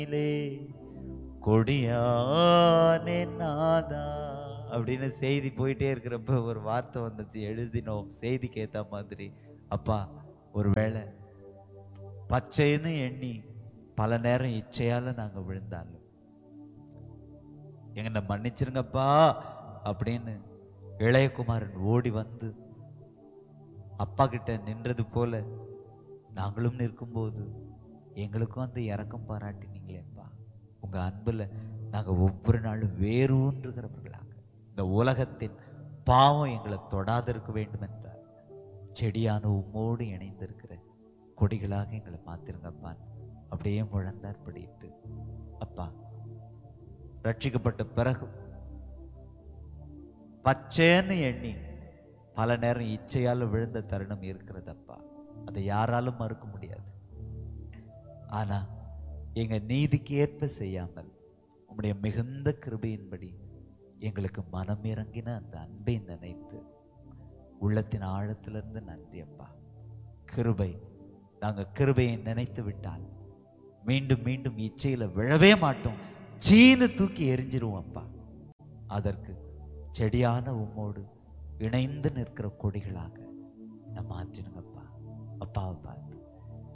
கொடியானே நாதா அப்படின்னு செய்தி போயிட்டே இருக்கிறப்ப ஒரு வார்த்தை வந்துச்சு, எழுதினோம் செய்திக்கு ஏத்த மாதிரி. அப்பா, ஒருவேளை பச்சைன்னு எண்ணி பல நேரம் இச்சையால நாங்க விழுந்தாலும் எங்களை மன்னிச்சிருங்கப்பா அப்படின்னு இளையகுமாரன் ஓடி வந்து அப்பா கிட்ட நின்றது போல நாங்களும் நிற்கும்போது எங்களுக்கும் அந்த இரக்கம் பாராட்டினீங்களேப்பா. உங்க அன்புல நாங்க ஒவ்வொரு நாளும் வேரூன்றுகிறவர்களாக இந்த உலகத்தின் பாவம் எங்களை தொடாதிருக்க வேண்டும் என்றார். செடியான உம்மோடு இணைந்திருக்கிற கொடிகளாக எங்களை மாத்திருங்கப்பா. அப்படியே முழந்தார் படிட்டு, அப்பா ரட்சிக்கப்பட்ட பிறகு பச்சைன்னு எண்ணி பல நேரம் இச்சையால விழுந்த தருணம் இருக்கிறதப்பா. அதை யாராலும் மறுக்க முடியாது. ஆனா எங்க நீதிக்கு ஏற்ப செய்யாமல் உம்முடைய மிகுந்த கிருபையின்படி எங்களுக்கு மனம் இறங்கின அந்த அன்பை நினைத்து உள்ளத்தின் ஆழத்திலிருந்து நன்றி அப்பா. கிருபை, நாங்க கிருபையை நினைத்து விட்டால் மீண்டும் மீண்டும் இச்சையில விழவே மாட்டோம், சீனு தூக்கி எரிஞ்சிருவோம் அப்பா. அதற்கு செடியான உம்மோடு இணைந்து நிற்கிற கொடிகளாக நம்ம மாற்றினுங்கப்பா. அப்பாவை பார்த்து